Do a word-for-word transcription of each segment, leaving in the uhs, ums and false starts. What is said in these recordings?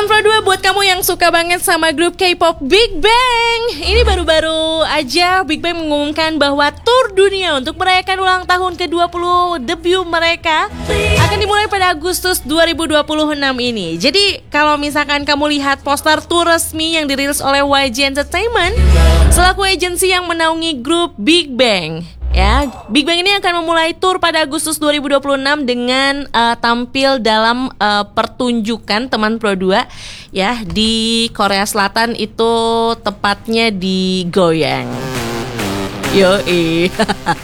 Teman Pro dua, buat kamu yang suka banget sama grup K-pop Big Bang, ini baru-baru aja Big Bang mengumumkan bahwa tur dunia untuk merayakan ulang tahun ke dua puluh debut mereka akan dimulai pada Agustus dua ribu dua puluh enam ini. Jadi kalau misalkan kamu lihat poster tur resmi yang dirilis oleh Y G Entertainment selaku agensi yang menaungi grup Big Bang, ya, Big Bang ini akan memulai tur pada Agustus dua ribu dua puluh enam dengan uh, tampil dalam uh, pertunjukan Teman Pro dua ya di Korea Selatan, itu tepatnya di Goyang. Yoi.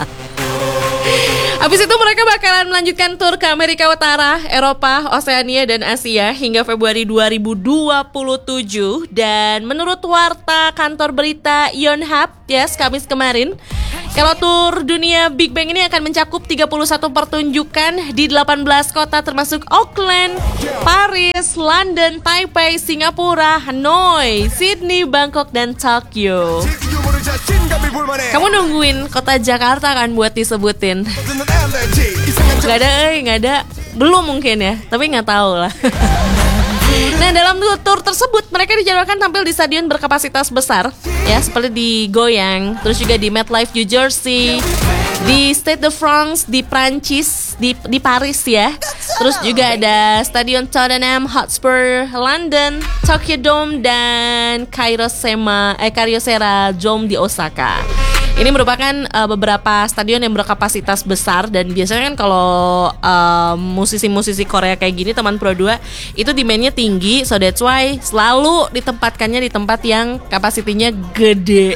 Habis itu mereka bakalan melanjutkan tur ke Amerika Utara, Eropa, Oseania, dan Asia hingga Februari dua ribu dua puluh tujuh. Dan menurut warta kantor berita Yonhap, yes, Kamis kemarin, kalau tur dunia Big Bang ini akan mencakup tiga puluh satu pertunjukan di delapan belas kota termasuk Auckland, Paris, London, Taipei, Singapura, Hanoi, Sydney, Bangkok, dan Tokyo. Kamu nungguin kota Jakarta kan buat disebutin? Gak ada, eh, gak ada. Belum mungkin ya, tapi gak tahu lah. Nah, dalam tur tersebut mereka dijadwalkan tampil di stadion berkapasitas besar, ya, seperti di Goyang, terus juga di MetLife New Jersey, di Stade de France di Prancis, di di Paris ya. Terus juga ada Stadion Tottenham Hotspur London, Tokyo Dome, dan Kairosema eh Kyocera Dome di Osaka. Ini merupakan uh, beberapa stadion yang berkapasitas besar, dan biasanya kan kalau uh, musisi-musisi Korea kayak gini, Teman Pro dua itu demandnya tinggi, so that's why selalu ditempatkannya di tempat yang kapasitinya gede.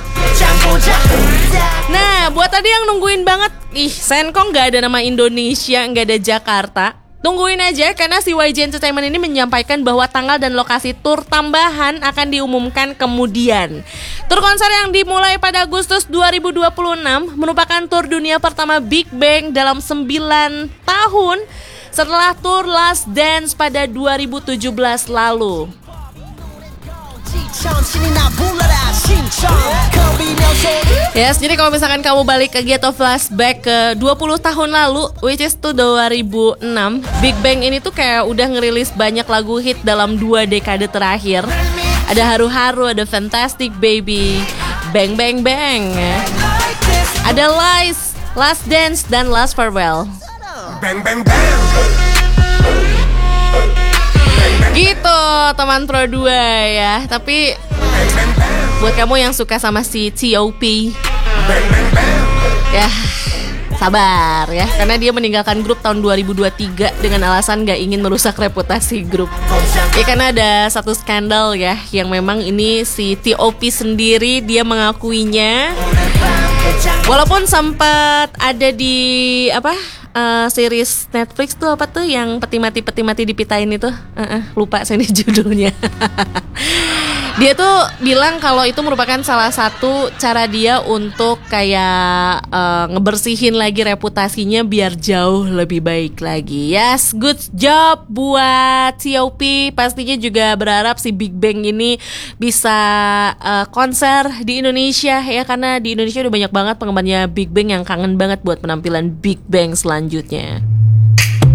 Nah, buat tadi yang nungguin banget, ih, Senkong gak ada nama Indonesia, gak ada Jakarta. Tungguin aja, karena si Y G Entertainment ini menyampaikan bahwa tanggal dan lokasi tur tambahan akan diumumkan kemudian. Tur konser yang dimulai pada Agustus dua ribu dua puluh enam merupakan tur dunia pertama Big Bang dalam sembilan tahun setelah tur Last Dance pada dua ribu tujuh belas lalu. Yes, jadi kalau misalkan kamu balik ke atau flashback ke dua puluh tahun lalu, which is to dua ribu enam, Big Bang ini tuh kayak udah ngerilis banyak lagu hit dalam dua dekade terakhir. Ada Haru-Haru, ada Fantastic Baby, Bang Bang Bang, ada Lies, Last Dance, dan Last Farewell. Bang Bang Bang. Gitu, Teman Pro dua ya. Tapi buat kamu yang suka sama si T O P, ya sabar ya, karena dia meninggalkan grup tahun dua ribu dua puluh tiga dengan alasan gak ingin merusak reputasi grup. Ya, karena ada satu skandal ya, yang memang ini si T O P sendiri dia mengakuinya. Walaupun sempat ada di apa Uh, series Netflix tuh apa tuh yang peti mati peti mati dipitain itu, uh, uh, lupa saya nih judulnya. Dia tuh bilang kalau itu merupakan salah satu cara dia untuk kayak uh, ngebersihin lagi reputasinya biar jauh lebih baik lagi. Yes, good job buat T O P. Pastinya juga berharap si Big Bang ini bisa uh, konser di Indonesia ya, karena di Indonesia udah banyak banget penggemarnya Big Bang yang kangen banget buat penampilan Big Bang selanjutnya.